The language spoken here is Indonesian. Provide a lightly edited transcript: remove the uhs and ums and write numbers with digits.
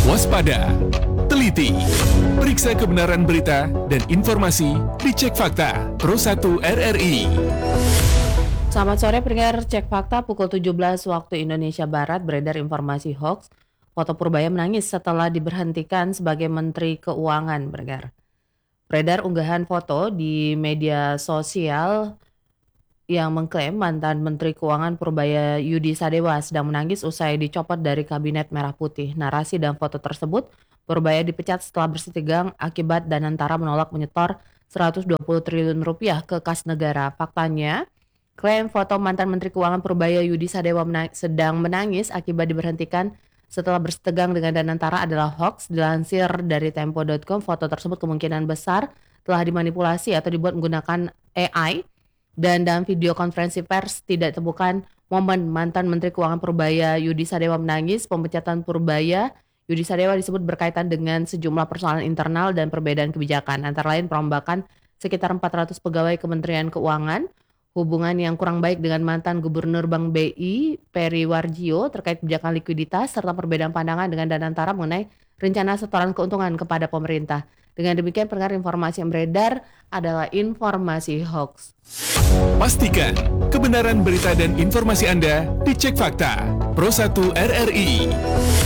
Waspada, teliti, periksa kebenaran berita dan informasi dicek fakta Pro 1 RRI. Selamat sore pendengar Cek Fakta pukul 17 waktu Indonesia Barat beredar informasi hoax. Foto Purbaya menangis setelah diberhentikan sebagai Menteri Keuangan pendengar. Beredar unggahan foto di media sosial yang mengklaim mantan Menteri Keuangan Purbaya Yudi Sadewa sedang menangis usai dicopot dari Kabinet Merah Putih. Narasi dan foto tersebut, Purbaya dipecat setelah bersitegang akibat Danantara menolak menyetor 120 triliun rupiah ke kas negara. Faktanya, klaim foto mantan Menteri Keuangan Purbaya Yudi Sadewa sedang menangis akibat diberhentikan setelah bersitegang dengan Danantara adalah hoax. Dilansir dari Tempo.com, foto tersebut kemungkinan besar telah dimanipulasi atau dibuat menggunakan AI. Dan dalam video konferensi pers tidak ditemukan momen mantan Menteri Keuangan Purbaya Yudi Sadewa menangis. Pemecatan Purbaya Yudi Sadewa disebut berkaitan dengan sejumlah persoalan internal dan perbedaan kebijakan, antara lain perombakan sekitar 400 pegawai Kementerian Keuangan, hubungan yang kurang baik dengan mantan Gubernur Bank BI Peri Warjio terkait kebijakan likuiditas, serta perbedaan pandangan dengan Danantara mengenai rencana setoran keuntungan kepada pemerintah. Dengan demikian, pendengar, informasi yang beredar adalah informasi hoax. Pastikan kebenaran berita dan informasi Anda dicek fakta Pro 1 RRI.